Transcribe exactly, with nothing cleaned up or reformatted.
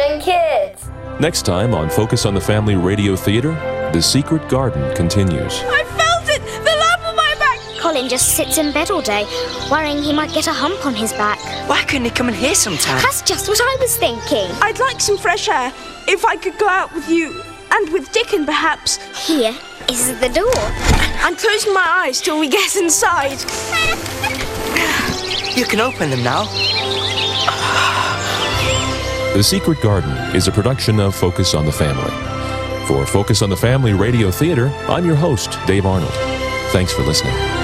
playing kids. Next time on Focus on the Family Radio Theater, The Secret Garden continues. I felt it! The lump on my back! Colin just sits in bed all day, worrying he might get a hump on his back. Why couldn't he come in here sometime? That's just what I was thinking. I'd like some fresh air. If I could go out with you, and with Dickon perhaps. Here is the door. And close my eyes till we get inside. You can open them now. The Secret Garden is a production of Focus on the Family. For Focus on the Family Radio Theater, I'm your host, Dave Arnold. Thanks for listening.